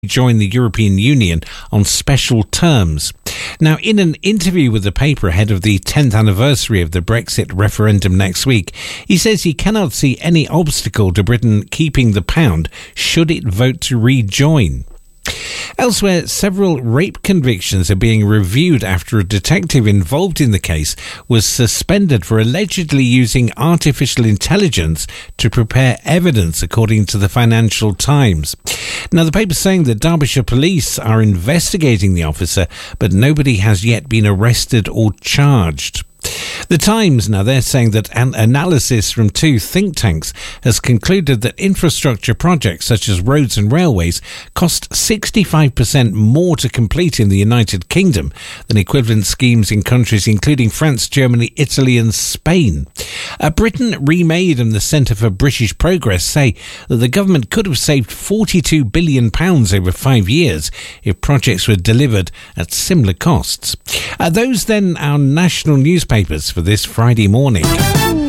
join the European Union on special terms. Now, in an interview with the paper ahead of the 10th anniversary of the Brexit referendum next week, he says he cannot see any obstacle to Britain keeping the pound should it vote to rejoin. Elsewhere, several rape convictions are being reviewed after a detective involved in the case was suspended for allegedly using artificial intelligence to prepare evidence, according to the Financial Times. Now, the paper's saying that Derbyshire police are investigating the officer, but nobody has yet been arrested or charged. The Times, now they're saying that an analysis from two think tanks has concluded that infrastructure projects such as roads and railways cost 65% more to complete in the United Kingdom than equivalent schemes in countries including France, Germany, Italy and Spain. Britain Remade and the Centre for British Progress say that the government could have saved £42 billion over 5 years if projects were delivered at similar costs. Those then our national newspapers for this Friday morning.